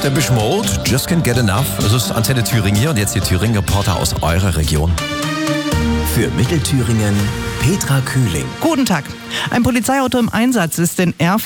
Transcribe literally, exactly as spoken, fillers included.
Depeche Mode, Just Can't Get Enough. Es ist Antenne Thüringen hier und jetzt die Thüringen-Reporter aus eurer Region. Für Mittelthüringen Petra Kühling. Guten Tag. Ein Polizeiauto im Einsatz ist in Erfurt